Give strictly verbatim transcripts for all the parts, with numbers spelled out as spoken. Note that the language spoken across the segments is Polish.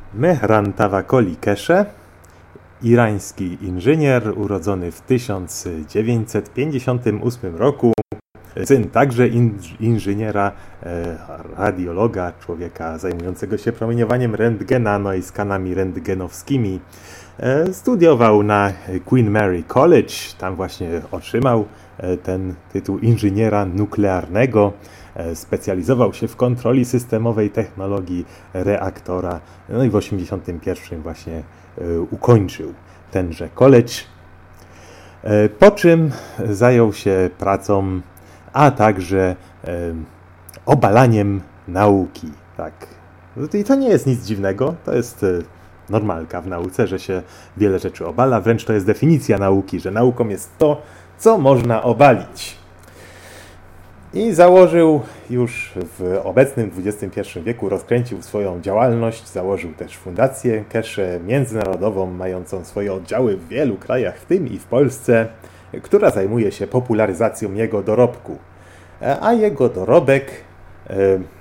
Mehran Tawakoli Keshe, irański inżynier urodzony w tysiąc dziewięćset pięćdziesiątym ósmym roku, syn także inżyniera, radiologa, człowieka zajmującego się promieniowaniem rentgena, no i skanami rentgenowskimi. Studiował na Queen Mary College, tam właśnie otrzymał ten tytuł inżyniera nuklearnego. Specjalizował się w kontroli systemowej technologii reaktora, no i w osiemdziesiątym pierwszym właśnie ukończył tenże college, po czym zajął się pracą, a także obalaniem nauki. Tak. I to nie jest nic dziwnego, to jest normalka w nauce, że się wiele rzeczy obala, wręcz to jest definicja nauki, że nauką jest to, co można obalić. I założył już w obecnym dwudziestym pierwszym wieku, rozkręcił swoją działalność, założył też fundację Keshe międzynarodową, mającą swoje oddziały w wielu krajach, w tym i w Polsce, która zajmuje się popularyzacją jego dorobku. A jego dorobek e,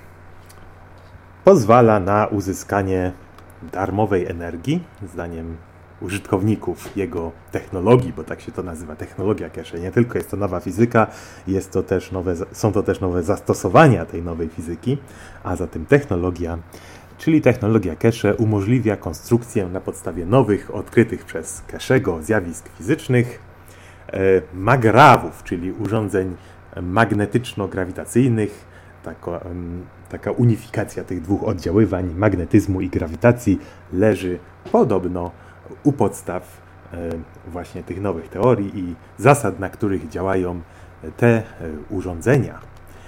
pozwala na uzyskanie darmowej energii, zdaniem użytkowników jego technologii, bo tak się to nazywa, technologia Keshe. Nie tylko jest to nowa fizyka, jest to też nowe, są to też nowe zastosowania tej nowej fizyki, a zatem technologia, czyli technologia Keshe umożliwia konstrukcję na podstawie nowych, odkrytych przez Keshego zjawisk fizycznych, e, magrawów, czyli urządzeń magnetyczno-grawitacyjnych. Taka, taka unifikacja tych dwóch oddziaływań, magnetyzmu i grawitacji, leży podobno u podstaw właśnie tych nowych teorii i zasad, na których działają te urządzenia.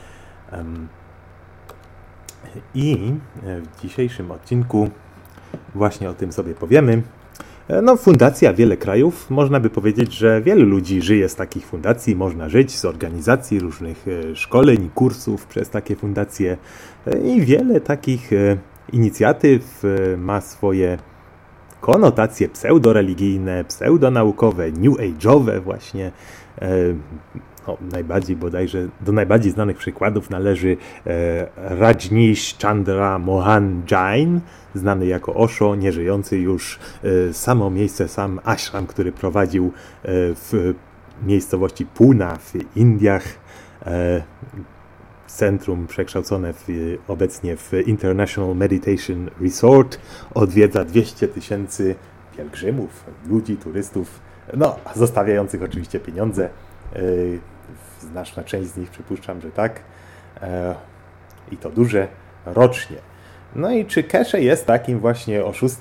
I w dzisiejszym odcinku właśnie o tym sobie powiemy. No, fundacja wiele krajów, można by powiedzieć, że wielu ludzi żyje z takich fundacji, można żyć z organizacji różnych szkoleń, kursów przez takie fundacje i wiele takich inicjatyw ma swoje konotacje pseudoreligijne, pseudonaukowe, new age'owe właśnie. No, najbardziej bodajże, do najbardziej znanych przykładów należy e, Rajneesh Chandra Mohan Jain, znany jako Osho, nieżyjący już, e, samo miejsce, sam ashram, który prowadził e, w miejscowości Pune w Indiach, e, centrum przekształcone w, obecnie w International Meditation Resort, odwiedza dwieście tysięcy pielgrzymów, ludzi, turystów, no, zostawiających oczywiście pieniądze. Znaczna część z nich, przypuszczam, że tak, i to duże, rocznie. No i czy Keshe jest takim właśnie oszustem?